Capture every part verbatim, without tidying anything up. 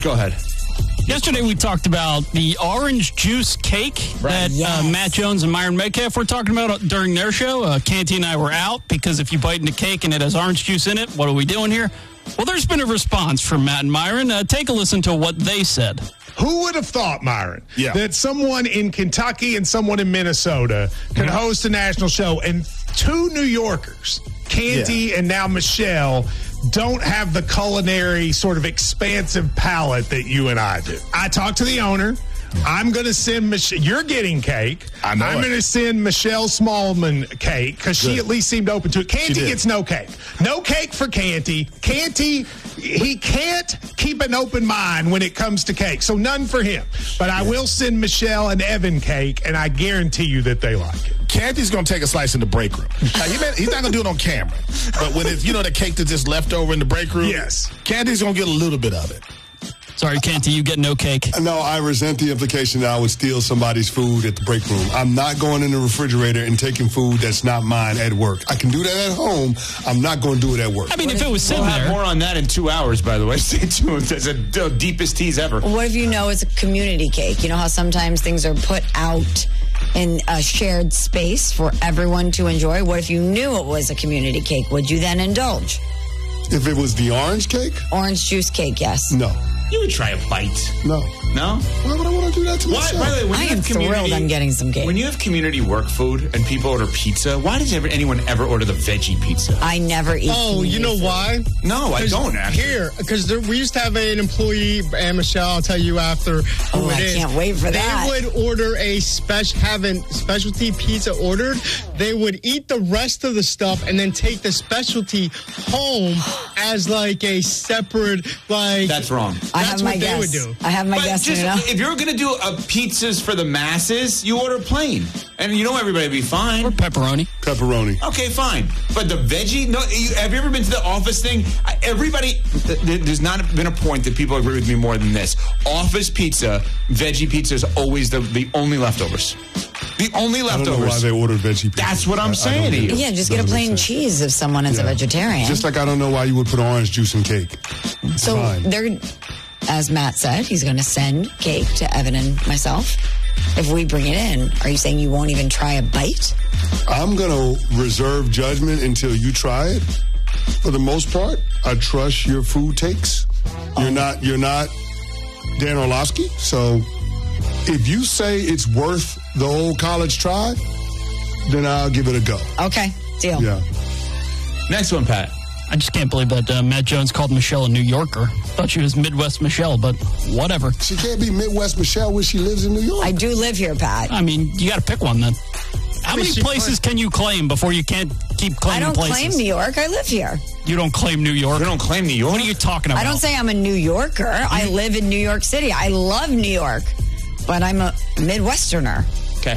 Go ahead. Yesterday we talked about the orange juice cake right. that yes. uh, Matt Jones and Myron Metcalf were talking about during their show. Uh, Canty and I were out because if you bite into cake and it has orange juice in it, what are we doing here? Well, there's been a response from Matt and Myron. Uh, take a listen to what they said. Who would have thought, Myron, yeah. that someone in Kentucky and someone in Minnesota could mm-hmm. host a national show, and two New Yorkers, Canty yeah. and now Michelle, don't have the culinary sort of expansive palate that you and I do. I talked to the owner. I'm going to send Michelle. You're getting cake. I know I'm going to send Michelle Smallman cake because she at least seemed open to it. Canty gets no cake. No cake for Canty. Canty, he can't keep an open mind when it comes to cake. So none for him. But I will send Michelle and Evan cake, and I guarantee you that they like it. Canty's going to take a slice in the break room. Now, he may, he's not going to do it on camera. But when it's, you know, the cake that's just left over in the break room? Yes. Canty's going to get a little bit of it. Sorry, Canty, you get no cake. No, I resent the implication that I would steal somebody's food at the break room. I'm not going in the refrigerator and taking food that's not mine at work. I can do that at home. I'm not going to do it at work. I mean, what if, if it was sitting we'll there. Have more on that in two hours, by the way. Stay tuned. It's the deepest tease ever. What if you know it's a community cake? You know how sometimes things are put out in a shared space for everyone to enjoy? What if you knew it was a community cake? Would you then indulge? If it was the orange cake? Orange juice cake, yes. No. You would try a bite. No. No? Why would I want to do that to why, myself? By the way, when I you am have thrilled I'm getting some cake. When you have community work food and people order pizza, why does ever, anyone ever order the veggie pizza? I never eat Oh, you know food. why? No, I don't, actually. Here, because we used to have an employee, and Michelle, I'll tell you after who Oh, it I is. can't wait for they that. They would order a special, have a specialty pizza ordered. They would eat the rest of the stuff and then take the specialty home as like a separate, like... That's wrong. I That's have my what guess. they would do. I have my But guess. just, You know? if you're going to do a pizzas for the masses, you order plain. And you know everybody will be fine. Or pepperoni. Pepperoni. Okay, fine. But the veggie, no. You, have you ever been to the office thing? I, everybody, th- th- there's not been a point that people agree with me more than this. Office pizza, veggie pizza is always the, the only leftovers. The only leftovers. I don't know why they order veggie pizza. That's what I'm I, saying I to you. Yeah, just get a plain cheese if someone is Yeah. a vegetarian. Just like I don't know why you would put orange juice in cake. It's so fine. they're, as Matt said, he's going to send cake to Evan and myself. If we bring it in, are you saying you won't even try a bite? I'm going to reserve judgment until you try it. For the most part, I trust your food takes. You're Oh. not you're not Dan Orlovsky, so if you say it's worth the old college try, then I'll give it a go. Okay, deal. Yeah. Next one, Pat. I just can't believe that uh, Matt Jones called Michelle a New Yorker. Thought she was Midwest Michelle, but whatever. She can't be Midwest Michelle when she lives in New York. I do live here, Pat. I mean, you got to pick one then. How I mean, many she places can you claim before you can't keep I claiming don't places? claim New York. I live here. You don't claim New York? You don't claim New York? What are you talking about? I don't say I'm a New Yorker. I live in New York City. I love New York, but I'm a Midwesterner. Okay.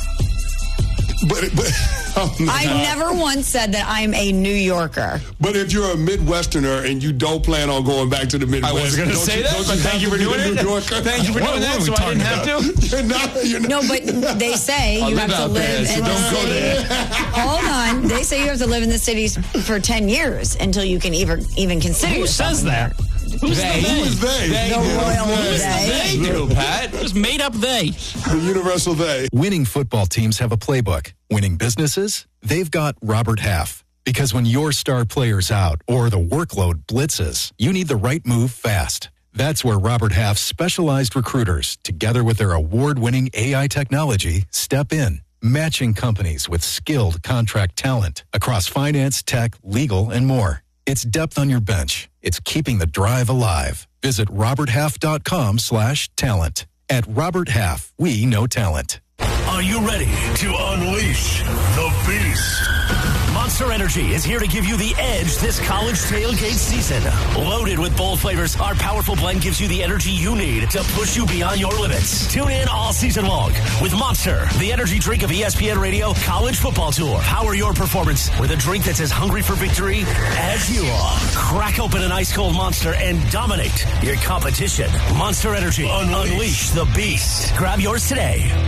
But, but, I never once said that I'm a New Yorker. but if you're a Midwesterner and you don't plan on going back to the Midwest, I was going to don't say you- that, don't but you thank have you to for be doing a it. New Yorker? Thank you for What- doing what that, are we so I talking didn't have to. You're not, you're not. No, but they say I you live have to out live there, so in the don't go city. there. Hold on. They say you have to live in the cities for ten years until you can even, even consider Who yourself says in that? there. Who's They. the Who they? is they? They The do. royal Who's they. They do, Pat. Just made up they. The universal they. Winning football teams have a playbook. Winning businesses, they've got Robert Half. Because when your star player's out or the workload blitzes, you need the right move fast. That's where Robert Half's specialized recruiters, together with their award-winning A I technology, step in, matching companies with skilled contract talent across finance, tech, legal, and more. It's depth on your bench. It's keeping the drive alive. Visit roberthalf.com slash talent. At Robert Half, we know talent. Are you ready to unleash the beast? Monster Energy is here to give you the edge this college tailgate season. Loaded with bold flavors, our powerful blend gives you the energy you need to push you beyond your limits. Tune in all season long with Monster, the energy drink of E S P N Radio College Football Tour. Power your performance with a drink that's as hungry for victory as you are. Crack open an ice-cold Monster and dominate your competition. Monster Energy. Unleash, Unleash the beast. Grab yours today.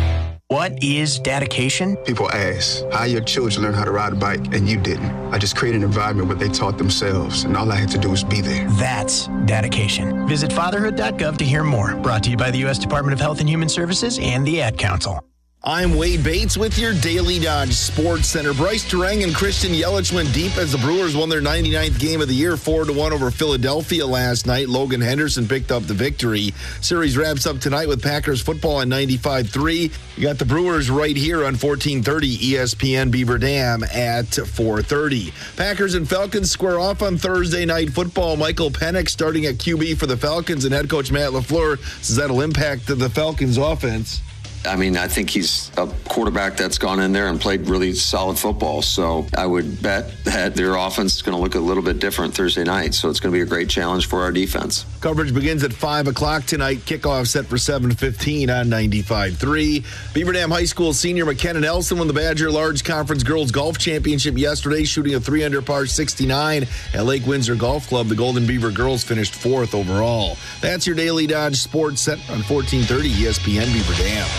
What is dedication? People ask, how your children learn how to ride a bike and you didn't? I just created an environment where they taught themselves, and all I had to do was be there. That's dedication. Visit fatherhood dot gov to hear more. Brought to you by the U S Department of Health and Human Services and the Ad Council. I'm Wade Bates with your Daily Dodge Sports Center. Bryce Durang and Christian Yelich went deep as the Brewers won their ninety-ninth game of the year, four to one over Philadelphia last night. Logan Henderson picked up the victory. Series wraps up tonight with Packers football on ninety-five three. You got the Brewers right here on fourteen thirty E S P N Beaver Dam at four thirty. Packers and Falcons square off on Thursday night football. Michael Penix starting at Q B for the Falcons, and head coach Matt LaFleur says that'll impact the Falcons offense. I mean, I think he's a quarterback that's gone in there and played really solid football. So I would bet that their offense is going to look a little bit different Thursday night. So it's going to be a great challenge for our defense. Coverage begins at five o'clock tonight. Kickoff set for seven fifteen on ninety-five three. Beaver Dam High School senior McKenna Nelson won the Badger Large Conference Girls Golf Championship yesterday, shooting a three under par sixty-nine at Lake Windsor Golf Club. The Golden Beaver girls finished fourth overall. That's your Daily Dodge Sports set on fourteen thirty E S P N Beaver Dam.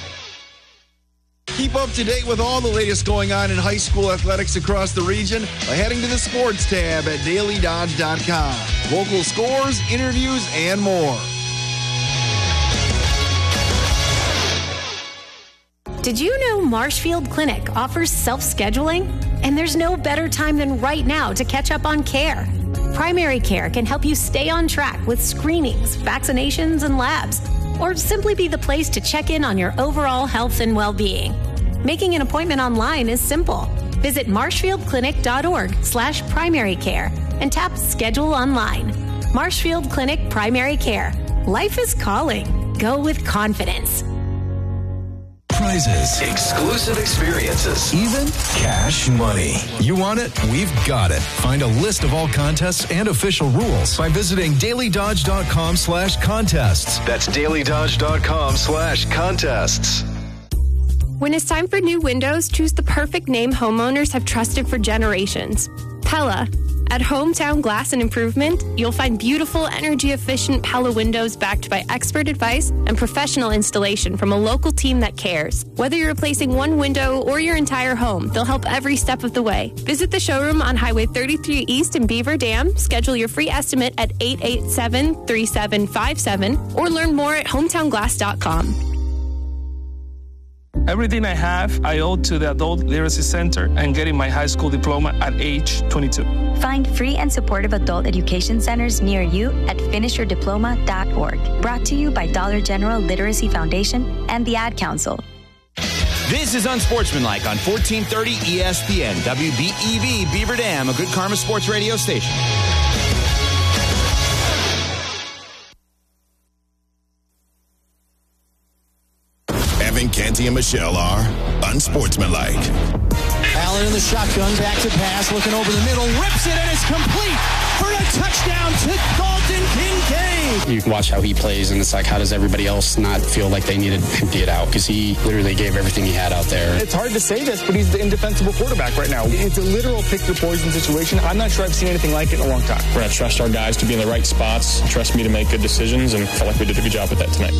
Keep up to date with all the latest going on in high school athletics across the region by heading to the sports tab at daily dodge dot com. Local scores, interviews, and more. Did you know Marshfield Clinic offers self-scheduling? And there's no better time than right now to catch up on care. Primary Care can help you stay on track with screenings, vaccinations, and labs, or simply be the place to check in on your overall health and well-being. Making an appointment online is simple. Visit marshfieldclinic.org slash primary care and tap Schedule Online. Marshfield Clinic Primary Care. Life is calling. Go with confidence. Prizes, exclusive experiences, even cash money. You want it? We've got it. Find a list of all contests and official rules by visiting daily dodge dot com slash contests. That's daily dodge dot com slash contests. When it's time for new windows, choose the perfect name homeowners have trusted for generations. Pella. At Hometown Glass and Improvement, you'll find beautiful, energy-efficient Pella windows backed by expert advice and professional installation from a local team that cares. Whether you're replacing one window or your entire home, they'll help every step of the way. Visit the showroom on Highway thirty-three East in Beaver Dam, schedule your free estimate at eight eight seven, three seven five seven, or learn more at hometown glass dot com. Everything I have, I owe to the Adult Literacy Center and getting my high school diploma at age twenty-two. Find free and supportive adult education centers near you at finish your diploma dot org. Brought to you by Dollar General Literacy Foundation and the Ad Council. This is Unsportsmanlike on fourteen thirty E S P N, W B E V Beaver Dam, a Good Karma Sports radio station. Evan, Canty, and Michelle are Unsportsmanlike. Allen in the shotgun, back to pass, looking over the middle, rips it, and it's complete for a touchdown to Dalton Kincaid. You can watch how he plays, and it's like, how does everybody else not feel like they need to empty it out? Because he literally gave everything he had out there. It's hard to say this, but he's the indefensible quarterback right now. It's a literal pick-your-poison situation. I'm not sure I've seen anything like it in a long time. We're going to trust our guys to be in the right spots, trust me to make good decisions, and I felt like we did a good job with that tonight.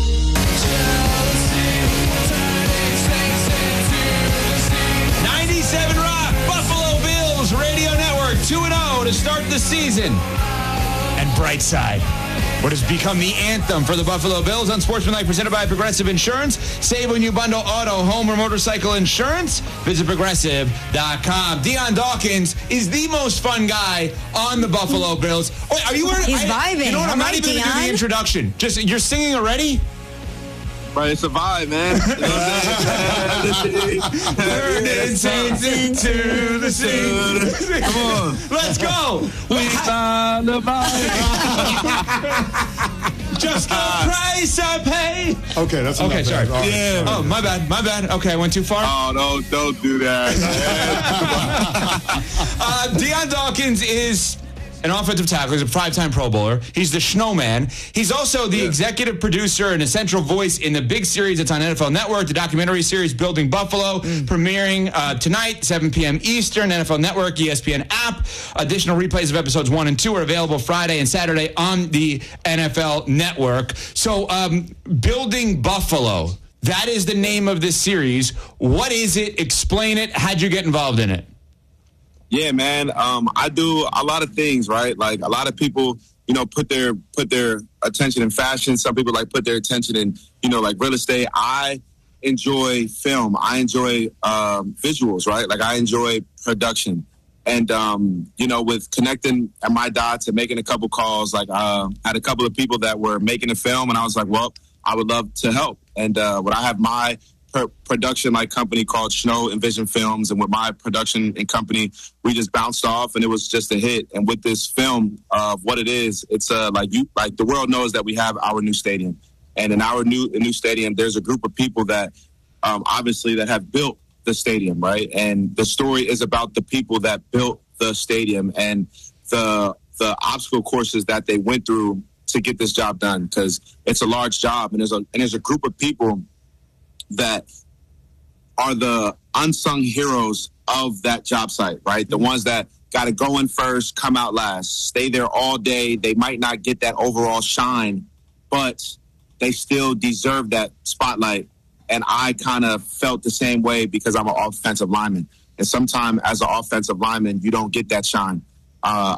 ninety-seven Rock, Buffalo Bills Radio Network, two and oh to start the season. And Brightside, what has become the anthem for the Buffalo Bills, Unsportsmanlike, presented by Progressive Insurance. Save when you bundle auto, home, or motorcycle insurance. Visit progressive dot com. Deion Dawkins is the most fun guy on the Buffalo Bills. Wait, are you wearing? He's I, vibing. You know what? I'm All not right, even going to do the Deion. introduction. Just you're singing already. Right, it's a vibe, man. You know what Turning saints into the sea. Come on. Let's go. We found the Just the price I pay. Okay, that's Okay, enough, sorry. man. All right. Yeah. Oh, my bad. My bad. Okay, I went too far. Oh, don't, don't do that. uh, Deion Dawkins is an offensive tackle. He's a five-time Pro Bowler. He's the Snowman. He's also the yeah. executive producer and a central voice in the big series that's on N F L Network, the documentary series Building Buffalo, mm. premiering uh, tonight, seven p.m. Eastern, N F L Network, E S P N app. Additional replays of episodes one and two are available Friday and Saturday on the N F L Network. So, um, Building Buffalo. That is the name of this series. What is it? Explain it. How'd you get involved in it? Yeah, man. Um, I do a lot of things, right? Like a lot of people, you know, put their put their attention in fashion. Some people like put their attention in, you know, like real estate. I enjoy film. I enjoy um, visuals, right? Like I enjoy production. And, um, you know, with connecting at my dots and making a couple calls, like uh, I had a couple of people that were making a film, and I was like, well, I would love to help. And uh, when I have my per- production like company called Snow and Vision Films, and with my production and company, we just bounced off, and it was just a hit. And with this film of uh, what it is, it's uh, like you, like the world knows that we have our new stadium, and in our new new stadium, there's a group of people that um, obviously that have built the stadium, right? And the story is about the people that built the stadium and the the obstacle courses that they went through to get this job done, because it's a large job, and there's a and there's a group of people that are the unsung heroes of that job site, right? The ones that got to go in first, come out last, stay there all day. They might not get that overall shine, but they still deserve that spotlight. And I kind of felt the same way because I'm an offensive lineman. And sometimes as an offensive lineman, you don't get that shine. Uh,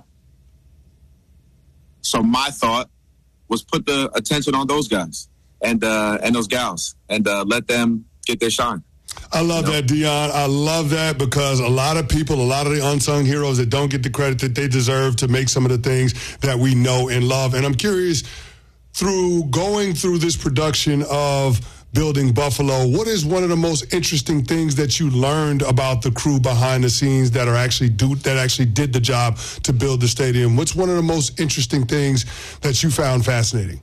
so my thought was put the attention on those guys and uh, and those gals and uh, let them get their shine. I love that, Deion. I love that because a lot of people, a lot of the unsung heroes that don't get the credit that they deserve to make some of the things that we know and love. And I'm curious, through going through this production of Building Buffalo, what is one of the most interesting things that you learned about the crew behind the scenes that are actually do that actually did the job to build the stadium? What's one of the most interesting things that you found fascinating?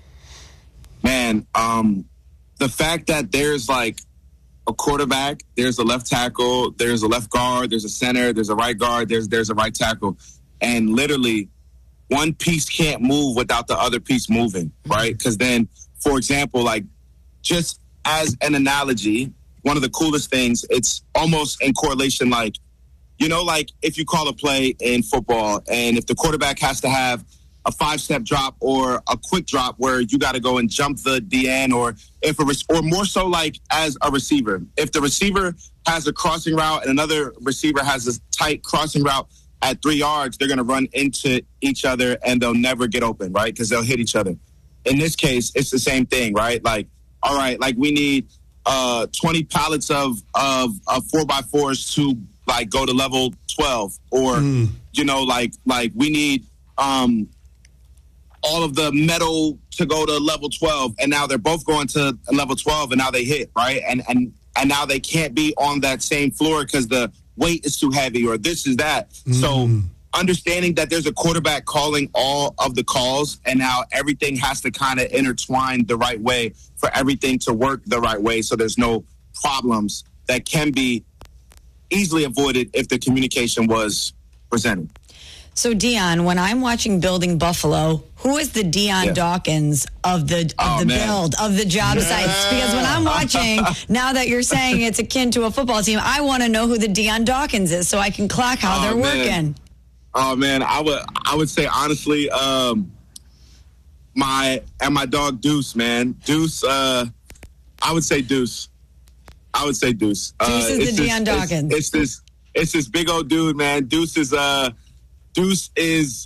Man, um, the fact that there's like a quarterback, there's a left tackle, there's a left guard, there's a center, there's a right guard, there's there's a right tackle, and literally one piece can't move without the other piece moving, right? Because then, for example, like just as an analogy, one of the coolest things, it's almost in correlation, like, you know, like if you call a play in football and if the quarterback has to have a five-step drop or a quick drop where you got to go and jump the D N, or if a or more so like as a receiver, if the receiver has a crossing route and another receiver has a tight crossing route at three yards, they're going to run into each other and they'll never get open, right? Because they'll hit each other. In this case, it's the same thing, right? Like, all right, like we need uh, twenty pallets of, of of four by fours to like go to level twelve, or mm. you know, like like we need um, all of the metal to go to level twelve, and now they're both going to level twelve, and now they hit, right, and and and now they can't be on that same floor because the weight is too heavy, or this is that. Mm. So understanding that there's a quarterback calling all of the calls, and now everything has to kind of intertwine the right way for everything to work the right way, so there's no problems that can be easily avoided if the communication was presented. So, Deion, when I'm watching Building Buffalo, who is the Deion yeah. Dawkins of the of oh, the man. build, of the job yeah. sites? Because when I'm watching, now that you're saying it's akin to a football team, I want to know who the Deion Dawkins is so I can clock how oh, they're man. working. Oh, man, I would I would say, honestly, um, my and my dog Deuce, man. Deuce, uh, I would say Deuce. I would say Deuce. Deuce uh, is the Deion Dawkins. It's, it's this it's this big old dude, man. Deuce is uh Deuce is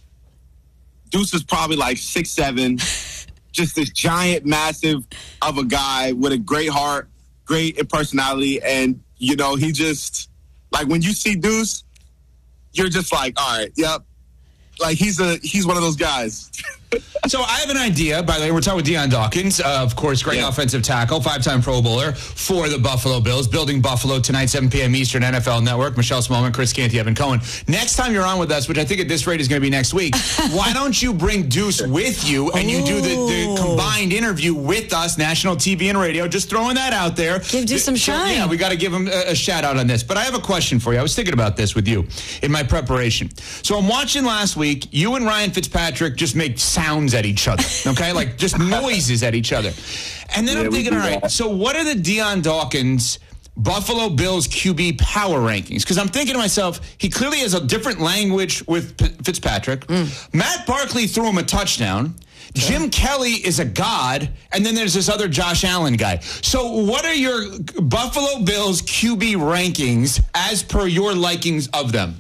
Deuce is probably like six seven, just this giant, massive of a guy with a great heart, great personality, and you know, he just like when you see Deuce, you're just like, all right, yep. Like he's a he's one of those guys. So I have an idea. By the way, we're talking with Deion Dawkins, uh, of course, great yeah. offensive tackle, five-time Pro Bowler for the Buffalo Bills. Building Buffalo tonight, seven p.m. Eastern, N F L Network. Michelle Smallman, Chris Canty, Evan Cohen. Next time you're on with us, which I think at this rate is going to be next week, why don't you bring Deuce with you and you do the, the combined interview with us, national T V and radio? Just throwing that out there. Give Deuce some shine. Yeah, we got to give him a, a shout out on this. But I have a question for you. I was thinking about this with you in my preparation. So I'm watching last week. You and Ryan Fitzpatrick just make sounds at each other. Okay, like just noises at each other. And then yeah, I'm thinking, all right, so what are the Deion Dawkins Buffalo Bills Q B power rankings? Because I'm thinking to myself, he clearly has a different language with P- Fitzpatrick. Mm. Matt Barkley threw him a touchdown. Jim Kelly is a god, and then there's this other Josh Allen guy. So what are your Buffalo Bills Q B rankings as per your likings of them?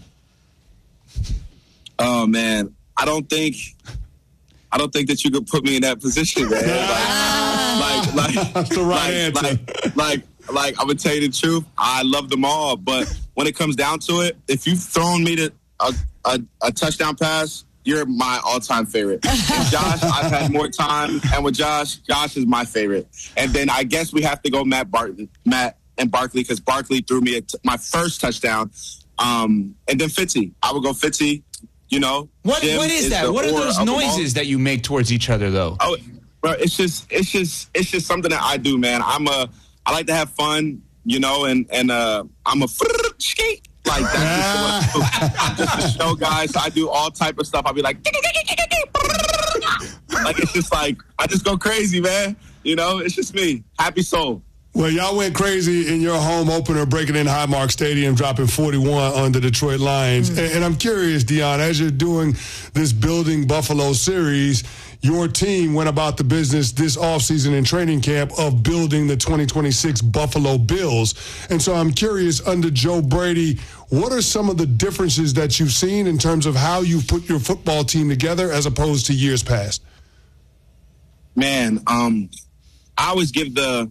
Oh, man. I don't think I don't think that you could put me in that position, man. Like, like, like, That's the right like, answer. Like, like, like, I'm going to tell you the truth. I love them all, but when it comes down to it, if you've thrown me to a, a, a touchdown pass, you're my all-time favorite. And Josh, I've had more time, and with Josh, Josh is my favorite. And then I guess we have to go Matt Barton, Matt and Barkley, because Barkley threw me a t- my first touchdown. Um, and then Fitzy. I would go Fitzy. You know, what Jim what is is that? the What are aura those of them all. noises that you make towards each other, though? Oh, bro, it's just, it's just, it's just something that I do, man. I'm a, I like to have fun, you know, and and uh, I'm a skate like that's just what I do. I'm just a show guy, so I do all type of stuff. I'll be like, like it's just like I just go crazy, man. You know, it's just me, happy soul. Well, y'all went crazy in your home opener, breaking in Highmark Stadium, dropping forty-one on the Detroit Lions. Mm-hmm. And, and I'm curious, Deion, as you're doing this Building Buffalo series, your team went about the business this offseason in training camp of building the twenty twenty-six Buffalo Bills. And so I'm curious, under Joe Brady, what are some of the differences that you've seen in terms of how you've put your football team together as opposed to years past? Man, um, I always give the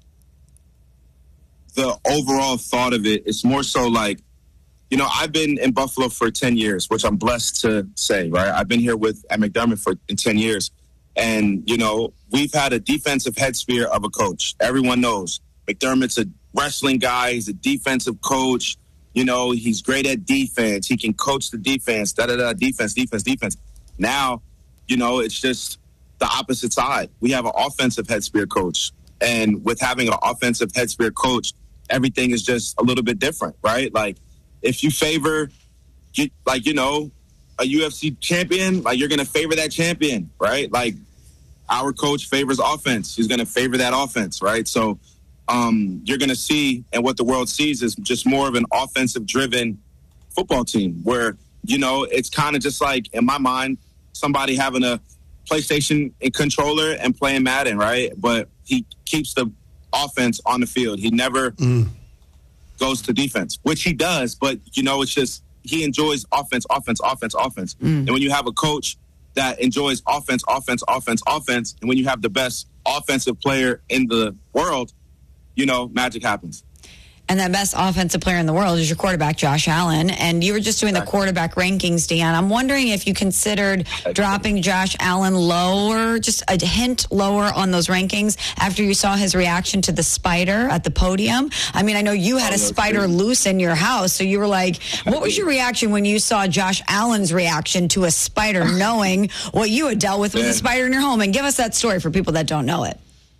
the overall thought of it. It's more so like, you know, I've been in Buffalo for ten years, which I'm blessed to say, right? I've been here with at McDermott for in ten years. And, you know, we've had a defensive head sphere of a coach. Everyone knows McDermott's a wrestling guy. He's a defensive coach. You know, he's great at defense. He can coach the defense, da-da-da, defense, defense, defense. Now, you know, it's just the opposite side. We have an offensive head sphere coach. And with having an offensive head sphere coach, everything is just a little bit different, right? Like, if you favor, you, like, you know, a U F C champion, like, you're going to favor that champion, right? Like, our coach favors offense. He's going to favor that offense, right? So um, you're going to see, and what the world sees is just more of an offensive-driven football team where, you know, it's kind of just like, in my mind, somebody having a PlayStation controller and playing Madden, right? But he keeps the offense on the field. He never mm. goes to defense, which he does, but, you know, it's just he enjoys offense, offense, offense, offense. Mm. And when you have a coach that enjoys offense, offense, offense, offense, and when you have the best offensive player in the world, you know, magic happens. And that best offensive player in the world is your quarterback, Josh Allen. And you were just doing the quarterback rankings, Deion. I'm wondering if you considered dropping Josh Allen lower, just a hint lower on those rankings after you saw his reaction to the spider at the podium. I mean, I know you had a spider loose in your house, so you were like, what was your reaction when you saw Josh Allen's reaction to a spider, knowing what you had dealt with with a spider in your home? And give us that story for people that don't know it.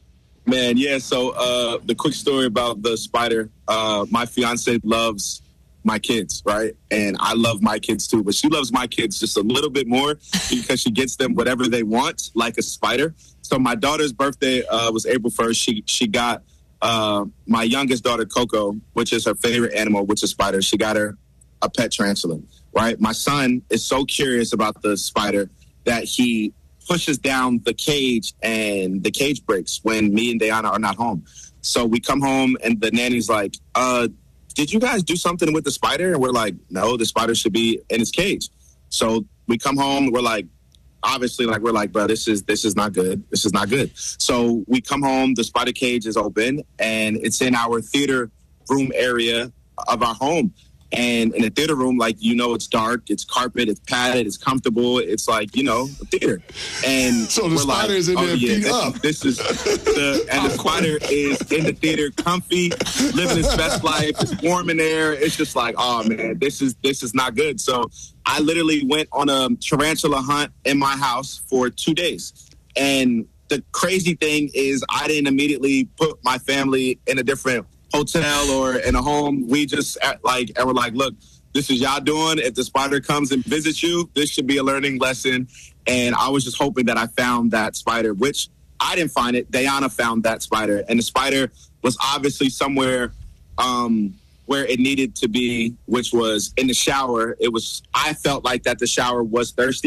Man, yeah, so uh, the quick story about the spider, uh, my fiance loves my kids, right? And I love my kids too, but she loves my kids just a little bit more because she gets them whatever they want, like a spider. So my daughter's birthday uh, was April first. She she got uh, my youngest daughter, Coco, which is her favorite animal, which is spiders. She got her a pet tarantula, right? My son is so curious about the spider that he pushes down the cage and the cage breaks when me and Diana are not home. So we come home and the nanny's like, uh, did you guys do something with the spider? And we're like, no, the spider should be in its cage. So we come home, we're like, obviously, like, we're like, bro, this is, this is not good. This is not good. So we come home, the spider cage is open and it's in our theater room area of our home. And in a theater room, like, you know, it's dark, it's carpet, it's padded, it's comfortable. It's like, you know, a theater. And so the we're spider like, is in oh, there yeah, feet this, up. This is the, and the spider is in the theater, comfy, living his best life. It's warm in there. It's just like, oh man, this is this is not good. So I literally went on a tarantula hunt in my house for two days. And the crazy thing is I didn't immediately put my family in a different hotel or in a home. We just like, and we're like, look, this is y'all doing. If the spider comes and visits you, this should be a learning lesson. And I was just hoping that I found that spider, which I didn't find it. Diana found that spider. And the spider was obviously somewhere um, where it needed to be, which was in the shower. It was, I felt like that the shower was thirsty.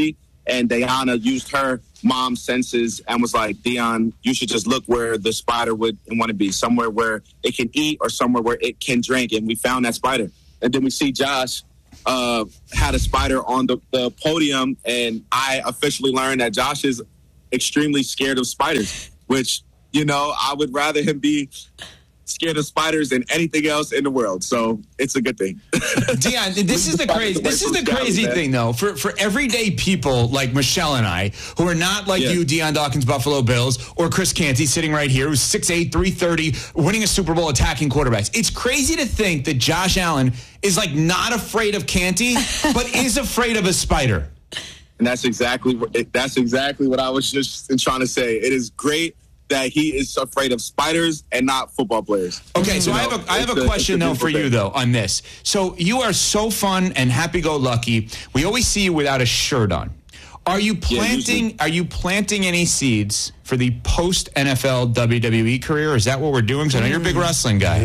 And Diana used her mom's senses and was like, Dion, you should just look where the spider would want to be, somewhere where it can eat or somewhere where it can drink. And we found that spider. And then we see Josh uh, had a spider on the, the podium. And I officially learned that Josh is extremely scared of spiders, which, you know, I would rather him be scared of spiders than anything else in the world. So it's a good thing. Dion, this is the crazy this is the crazy thing though. For for everyday people like Michelle and I, who are not like Yeah. you, Dion Dawkins, Buffalo Bills, or Chris Canty sitting right here, who's six eight, three thirty, winning a Super Bowl, attacking quarterbacks. It's crazy to think that Josh Allen is like not afraid of Canty, but is afraid of a spider. And that's exactly what that's exactly what I was just trying to say. It is great that he is afraid of spiders and not football players. Okay, so You I know, have a I have it's a question it's though for beautiful you thing. though on this. So you are so fun and happy-go-lucky. We always see you without a shirt on. Are you planting usually. are you planting any seeds for the post N F L W W E career? Is that what we're doing? 'Cause I know you're a big wrestling guy.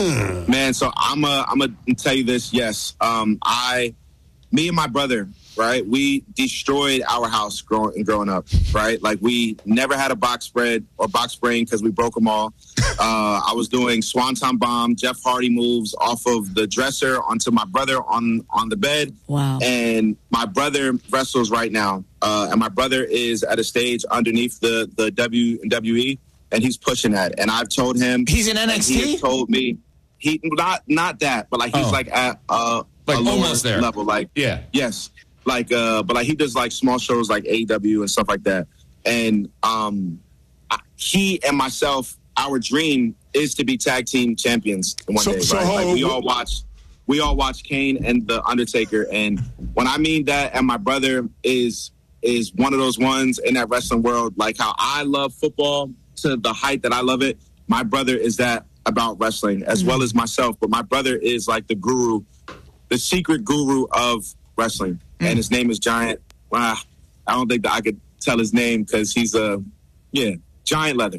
Man, so I'm a, I'm gonna tell you this. Yes, um, I, me and my brother, right? We destroyed our house growing growing up, right? Like we never had a box spread or box spring because we broke them all. Uh, I was doing Swanton Bomb, Jeff Hardy moves off of the dresser onto my brother on on the bed. Wow. And my brother wrestles right now, uh, and my brother is at a stage underneath the the W W E, and he's pushing that. And I've told him He's in N X T? and He has told me he not not that, but like he's Oh. like at uh, Like a lower almost there. level, like Yeah. yes, like uh, but like he does like small shows like A E W and stuff like that. And um, I- he and myself, our dream is to be tag team champions one So- day. so Right? hold Like on, we what- all watch. We all watch Kane and The Undertaker, and when I mean that, and my brother is is one of those ones in that wrestling world, like how I love football to the height that I love it. My brother is that about wrestling as well as myself, but my brother is like the guru, the secret guru of wrestling, and his name is Giant. Wow, I don't think that I could tell his name because he's a yeah Giant Leather.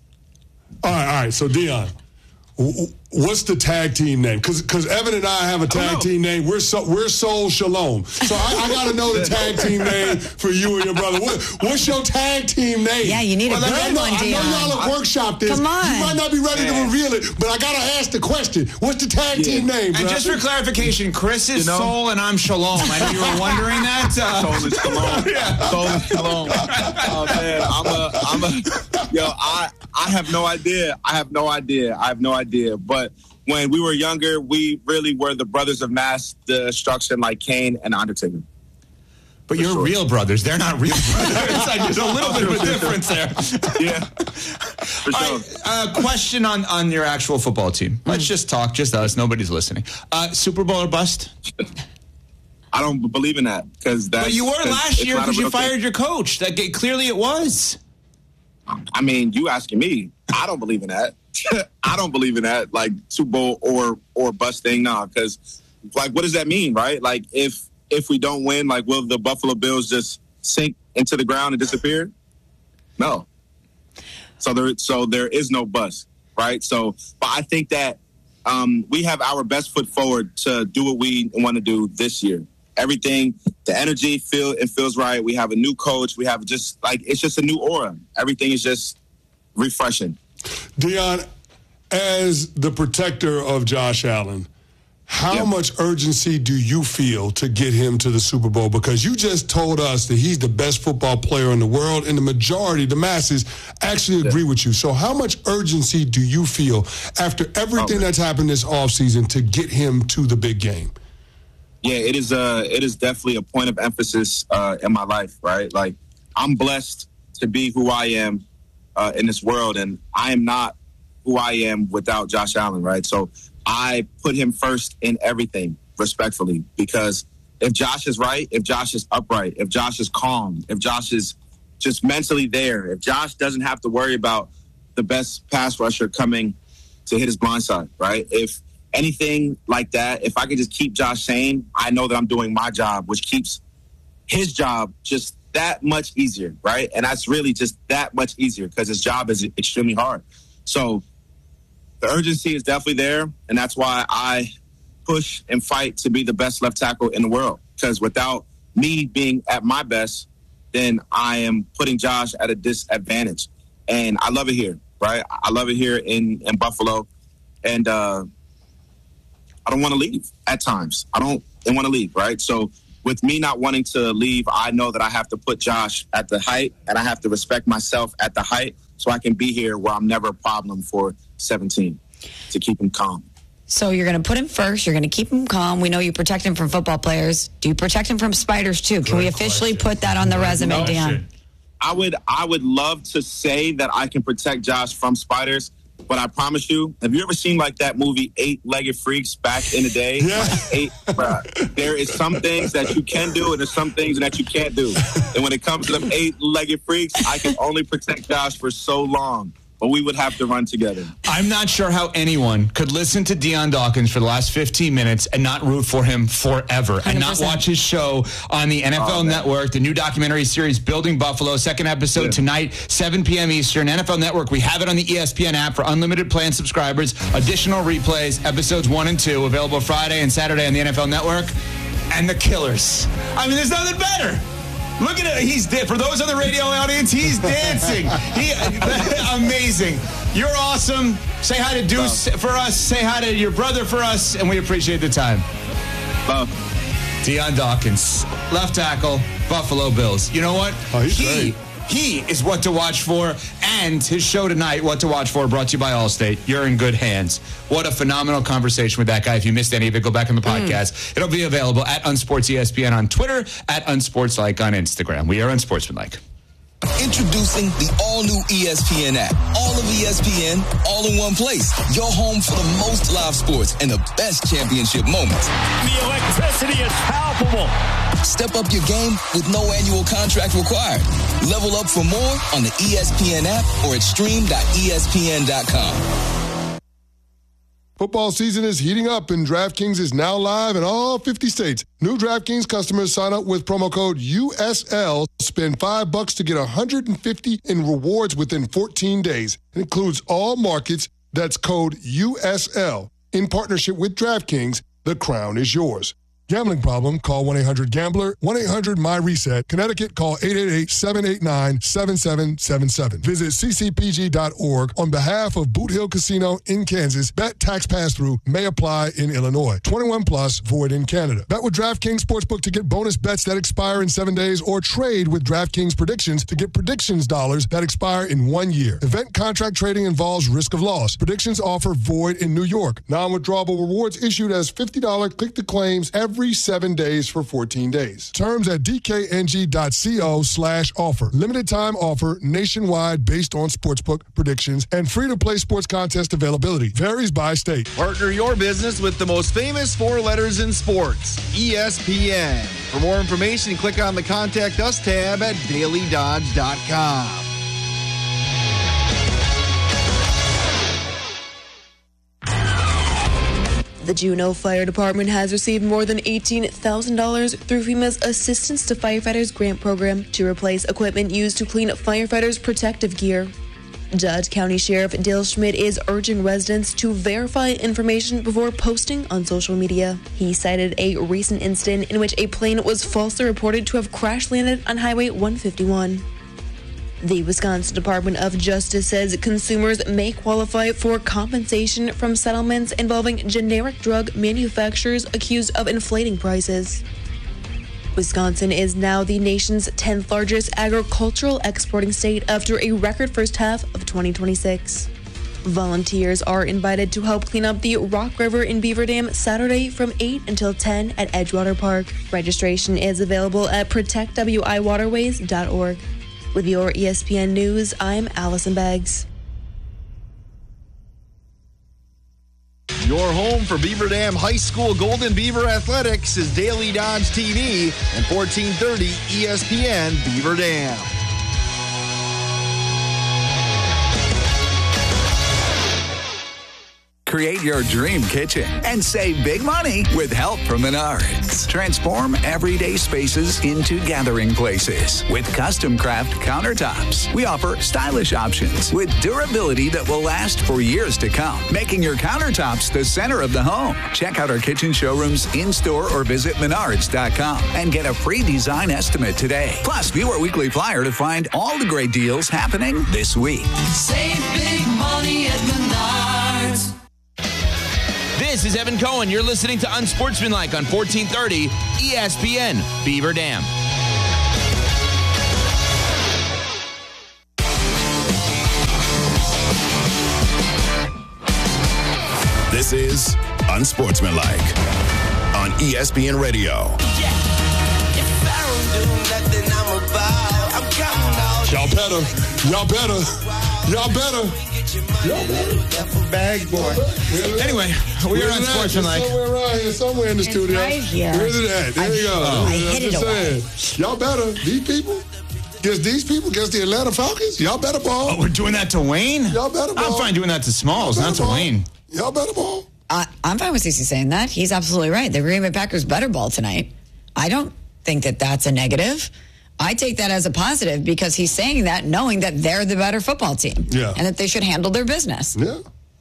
All right, all right. So Dion, w- w- what's the tag team name? Because because Evan and I have a tag team name. We're so we're Soul Shalom. So I, I got to know the tag team name for you and your brother. What, what's your tag team name? Yeah, you need a Well, like, good I know, one, I know Dion. y'all have workshopped this. Come on. You might not be ready to reveal it, but I got to ask the question. What's the tag team name? And bro? just for clarification, Chris is You know? Soul and I'm Shalom. I know you were wondering that. Uh, Soul is Shalom. Soul is Shalom. Oh man, I'm a, I'm a, yo, I, I have no idea. I have no idea. I have no idea. But when we were younger, we really were the brothers of mass destruction, like Kane and Undertaker. But you're real brothers. They're not real brothers. It's like there's a little bit of a difference there. Yeah. For All sure. right, uh, question on, on your actual football team. Let's just talk, just us. Nobody's listening. Uh, Super Bowl or bust? I don't believe in that because that. But you were last year because you fired your coach. That clearly it was. I mean, you asking me? I don't believe in that. I don't believe in that, like Super Bowl or or bust thing, nah. Because, like, what does that mean, right? Like, if if we don't win, like, will the Buffalo Bills just sink into the ground and disappear? No. So there, so there is no bust, right? So, but I think that um, we have our best foot forward to do what we want to do this year. Everything, the energy, feel it feels right. We have a new coach. We have just like it's just a new aura. Everything is just refreshing. Dion, as the protector of Josh Allen, how much urgency do you feel to get him to the Super Bowl? Because you just told us that he's the best football player in the world, and the majority, the masses, actually agree with you. So how much urgency do you feel after everything that's happened this offseason to get him to the big game? Yeah, it is. Uh, it is definitely a point of emphasis uh, in my life. Right, like I'm blessed to be who I am uh, in this world, and I am not who I am without Josh Allen. Right, so I put him first in everything, respectfully, because if Josh is right, if Josh is upright, if Josh is calm, if Josh is just mentally there, if Josh doesn't have to worry about the best pass rusher coming to hit his blind side, right? If anything like that, if I could just keep Josh sane, I know that I'm doing my job, which keeps his job just that much easier, right? And that's really just that much easier because his job is extremely hard. So the urgency is definitely there, and that's why I push and fight to be the best left tackle in the world. Because without me being at my best, then I am putting Josh at a disadvantage. And I love it here, right? I love it here in, in Buffalo. And uh, I don't want to leave at times. I don't want to leave, right? So with me not wanting to leave, I know that I have to put Josh at the height, and I have to respect myself at the height so I can be here where I'm never a problem for seventeen to keep him calm. So you're going to put him first. You're going to keep him calm. We know you protect him from football players. Do you protect him from spiders too? Can Good we officially question. put that on the resume, no, Dan? I would, I would love to say that I can protect Josh from spiders, but I promise you, have you ever seen like that movie Eight-Legged Freaks back in the day? Yeah. Like eight, bruh, there is some things that you can do and there's some things that you can't do. And when it comes to them eight-legged freaks, I can only protect Josh for so long. But we would have to run together. I'm not sure how anyone could listen to Dion Dawkins for the last fifteen minutes and not root for him forever one hundred percent. And not watch his show on the N F L oh, Network, the new documentary series Building Buffalo, second episode yeah. tonight, seven p.m. Eastern, N F L Network. We have it on the E S P N app for unlimited plan subscribers. Additional replays, episodes one and two, available Friday and Saturday on the N F L Network. And the Killers. I mean, there's nothing better. Look at it. He's for those on the radio audience, he's dancing. He amazing. You're awesome. Say hi to Deuce Love. for us. Say hi to your brother for us, and we appreciate the time. Love. Dion Dawkins, left tackle, Buffalo Bills. You know what? Oh, he's he great. he is what to watch for, and his show tonight, What to Watch For, brought to you by Allstate. You're in good hands. What a phenomenal conversation with that guy. If you missed any of it, go back on the podcast. Mm. It'll be available at Unsports E S P N on Twitter, at Unsportslike on Instagram. We are Unsportsmanlike. Introducing the all-new E S P N app. All of E S P N, all in one place. Your home for the most live sports and the best championship moments. The electricity is palpable. Step up your game with no annual contract required. Level up for more on the E S P N app or at stream dot E S P N dot com. Football season is heating up, and DraftKings is now live in all fifty states. New DraftKings customers sign up with promo code U S L. Spend five bucks to get one hundred fifty in rewards within fourteen days. It includes all markets. That's code U S L. In partnership with DraftKings, the crown is yours. Gambling problem? Call one eight hundred gambler, one eight hundred my reset. Connecticut, call eight eight eight, seven eight nine, seven seven seven seven. Visit c c p g dot org on behalf of Boot Hill Casino in Kansas. Bet tax pass-through may apply in Illinois. twenty-one plus, void in Canada. Bet with DraftKings Sportsbook to get bonus bets that expire in seven days, or trade with DraftKings Predictions to get predictions dollars that expire in one year. Event contract trading involves risk of loss. Predictions offer void in New York. Non-withdrawable rewards issued as fifty dollars click-to-claims every Every seven days for fourteen days. Terms at dkng.co slash offer. Limited time offer nationwide based on sportsbook predictions and free to play sports contest availability. Varies by state. Partner your business with the most famous four letters in sports, E S P N. For more information, click on the Contact Us tab at daily dodge dot com. The Juneau Fire Department has received more than eighteen thousand dollars through FEMA's Assistance to Firefighters grant program to replace equipment used to clean firefighters' protective gear. Dodge County Sheriff Dale Schmidt is urging residents to verify information before posting on social media. He cited a recent incident in which a plane was falsely reported to have crash landed on Highway one fifty-one. The Wisconsin Department of Justice says consumers may qualify for compensation from settlements involving generic drug manufacturers accused of inflating prices. Wisconsin is now the nation's tenth largest agricultural exporting state after a record first half of twenty twenty-six. Volunteers are invited to help clean up the Rock River in Beaver Dam Saturday from eight until ten at Edgewater Park. Registration is available at protect w i waterways dot org. With your E S P N News, I'm Allison Beggs. Your home for Beaver Dam High School Golden Beaver Athletics is Daily Dodge T V and fourteen thirty E S P N Beaver Dam. create your dream kitchen and save big money with help from Menards. Transform everyday spaces into gathering places with custom craft countertops. We offer stylish options with durability that will last for years to come, making your countertops the center of the home. Check out our kitchen showrooms in-store or visit menards dot com and get a free design estimate today. Plus, view our weekly flyer to find all the great deals happening this week. Save big money at Menards. This is Evan Cohen. You're listening to Unsportsmanlike on fourteen thirty E S P N Beaver Dam. This is Unsportsmanlike on E S P N Radio. Y'all better. Y'all better. Y'all better. Y'all better. Bag boy. Anyway, we are on Sportsmanlike. Somewhere around here, somewhere in the It's studio. right here. Where's it at? There I- you go. I I'm hid it just away. saying. Y'all better. These people. Against these people, against the Atlanta Falcons, y'all better ball. Oh, we're doing that to Wayne? Y'all better ball. I'm fine doing that to Smalls, not to ball. Wayne. Y'all better ball. Uh, I'm fine with Cece saying that. He's absolutely right. The Green Bay Packers better ball tonight. I don't think that that's a negative. I take that as a positive because he's saying that knowing that they're the better football team. Yeah. And that they should handle their business. Yeah.